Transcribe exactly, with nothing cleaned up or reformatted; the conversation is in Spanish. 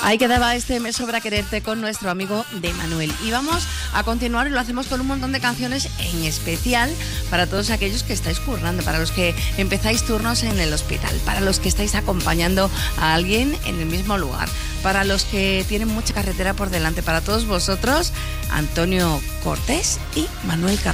Ahí quedaba este Me sobra quererte con nuestro amigo de Manuel. Y vamos a continuar y lo hacemos con un montón de canciones en especial para todos aquellos que estáis currando, para los que empezáis turnos en el hospital, para los que estáis acompañando a alguien en el mismo lugar, para los que tienen mucha carretera por delante, para todos vosotros, Antonio Cortés y Manuel Carrasco.